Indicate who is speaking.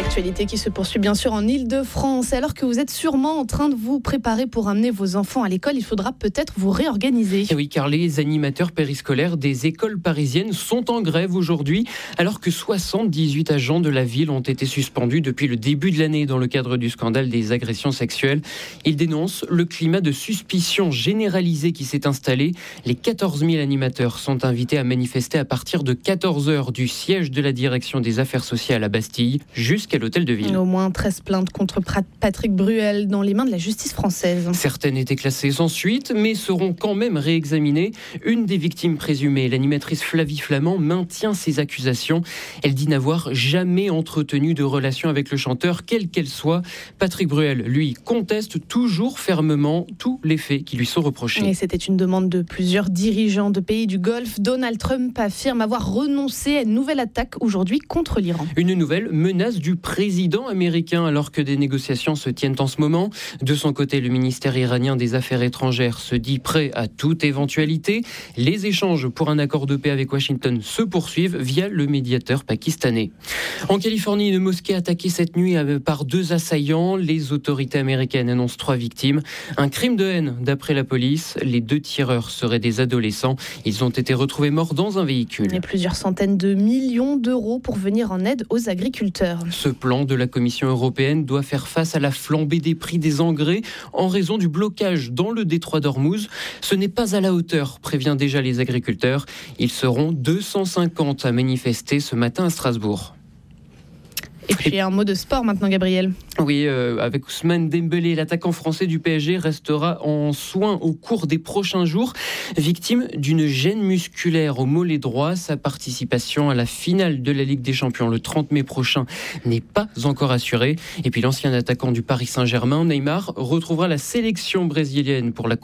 Speaker 1: L'actualité qui se poursuit bien sûr en Ile-de-France. Alors que vous êtes sûrement en train de vous préparer pour amener vos enfants à l'école, il faudra peut-être vous réorganiser.
Speaker 2: Et oui, car les animateurs périscolaires des écoles parisiennes sont en grève aujourd'hui, alors que 78 agents de la ville ont été suspendus depuis le début de l'année dans le cadre du scandale des agressions sexuelles. Ils dénoncent le climat de suspicion généralisé qui s'est installé. Les 14 000 animateurs sont invités à manifester à partir de 14h du siège de la direction des affaires sociales à Bastille jusqu'à l'hôtel de ville.
Speaker 1: Au moins 13 plaintes contre Patrick Bruel dans les mains de la justice française.
Speaker 2: Certaines étaient classées sans suite, mais seront quand même réexaminées. Une des victimes présumées, l'animatrice Flavie Flamand, maintient ses accusations. Elle dit n'avoir jamais entretenu de relation avec le chanteur, quelle qu'elle soit. Patrick Bruel, lui, conteste toujours fermement tous les faits qui lui sont reprochés.
Speaker 1: Et c'était une demande de plusieurs dirigeants de pays du Golfe. Donald Trump affirme avoir renoncé à une nouvelle attaque aujourd'hui contre l'Iran.
Speaker 2: Une nouvelle menace du président américain alors que des négociations se tiennent en ce moment. De son côté, le ministère iranien des Affaires étrangères se dit prêt à toute éventualité. Les échanges pour un accord de paix avec Washington se poursuivent via le médiateur pakistanais. En Californie, une mosquée attaquée cette nuit par 2 assaillants. Les autorités américaines annoncent 3 victimes. Un crime de haine d'après la police. Les 2 tireurs seraient des adolescents. Ils ont été retrouvés morts dans un véhicule.
Speaker 1: Et plusieurs centaines de millions d'euros pour venir en aide aux agriculteurs.
Speaker 2: Ce plan de la Commission européenne doit faire face à la flambée des prix des engrais en raison du blocage dans le détroit d'Ormuz. Ce n'est pas à la hauteur, prévient déjà les agriculteurs. Ils seront 250 à manifester ce matin à Strasbourg.
Speaker 1: Et puis un mot de sport maintenant, Gabriel.
Speaker 2: Oui, avec Ousmane Dembélé, l'attaquant français du PSG restera en soins au cours des prochains jours. Victime d'une gêne musculaire au mollet droit, sa participation à la finale de la Ligue des Champions le 30 mai prochain n'est pas encore assurée. Et puis l'ancien attaquant du Paris Saint-Germain, Neymar, retrouvera la sélection brésilienne pour la